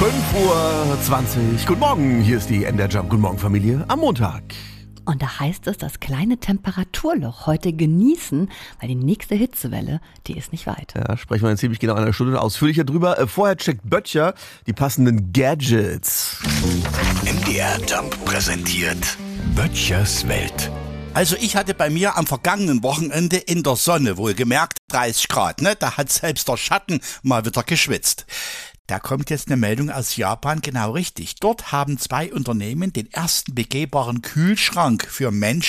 5:20 Uhr. Guten Morgen, hier ist die NDR Jump. Guten Morgen, Familie, am Montag. Und da heißt es, das kleine Temperaturloch heute genießen, weil die nächste Hitzewelle, die ist nicht weit. Ja, sprechen wir in ziemlich genau einer Stunde ausführlicher drüber. Vorher checkt Böttcher die passenden Gadgets. NDR Jump präsentiert Böttchers Welt. Also ich hatte bei mir am vergangenen Wochenende in der Sonne, wohlgemerkt 30 Grad, ne? Da hat selbst der Schatten mal wieder geschwitzt. Da kommt jetzt eine Meldung aus Japan, genau richtig. Dort haben 2 Unternehmen den ersten begehbaren Kühlschrank für Menschen